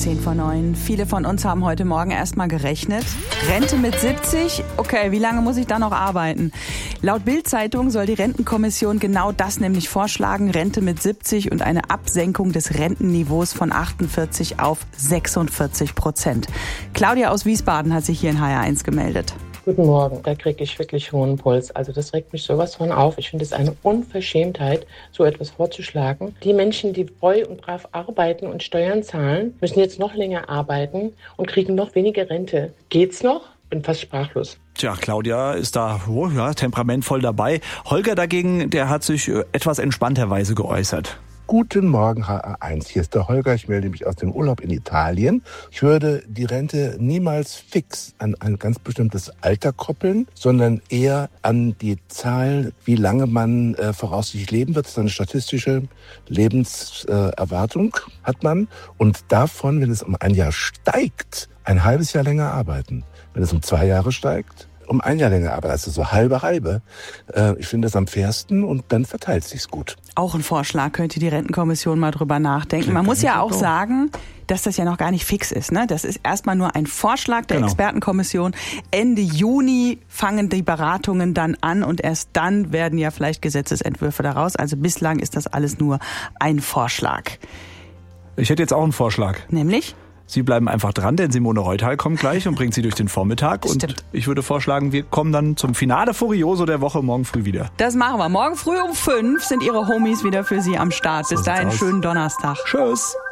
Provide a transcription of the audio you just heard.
10:10. Viele von uns haben heute Morgen erstmal gerechnet. Rente mit 70? Okay, wie lange muss ich da noch arbeiten? Laut Bild-Zeitung soll die Rentenkommission genau das nämlich vorschlagen. Rente mit 70 und eine Absenkung des Rentenniveaus von 48 auf 46%. Claudia aus Wiesbaden hat sich hier in HR1 gemeldet. Guten Morgen, da kriege ich wirklich hohen Puls. Also das regt mich sowas von auf. Ich finde es eine Unverschämtheit, so etwas vorzuschlagen. Die Menschen, die treu und brav arbeiten und Steuern zahlen, müssen jetzt noch länger arbeiten und kriegen noch weniger Rente. Geht's noch? Bin fast sprachlos. Tja, Claudia ist da temperamentvoll dabei. Holger dagegen, der hat sich etwas entspannterweise geäußert. Guten Morgen, HR1. Hier ist der Holger. Ich melde mich aus dem Urlaub in Italien. Ich würde die Rente niemals fix an ein ganz bestimmtes Alter koppeln, sondern eher an die Zahl, wie lange man voraussichtlich leben wird. Das ist eine statistische Lebenserwartung hat man. Und davon, wenn es um ein Jahr steigt, ein halbes Jahr länger arbeiten. Wenn es um 2 Jahre steigt, um 1 Jahr länger arbeiten, also so halbe. Ich finde das am fairsten und dann verteilt sich's gut. Auch ein Vorschlag, könnte die Rentenkommission mal drüber nachdenken. Man muss ja auch sagen, dass das ja noch gar nicht fix ist, ne? Das ist erstmal nur ein Vorschlag der Expertenkommission. Ende Juni fangen die Beratungen dann an und erst dann werden ja vielleicht Gesetzesentwürfe daraus. Also bislang ist das alles nur ein Vorschlag. Ich hätte jetzt auch einen Vorschlag. Nämlich? Sie bleiben einfach dran, denn Simone Reutal kommt gleich und bringt Sie durch den Vormittag. Stimmt. Und ich würde vorschlagen, wir kommen dann zum Finale Furioso der Woche morgen früh wieder. Das machen wir. Morgen früh um 5 sind Ihre Homies wieder für Sie am Start. Bis dahin, schönen Donnerstag. Tschüss.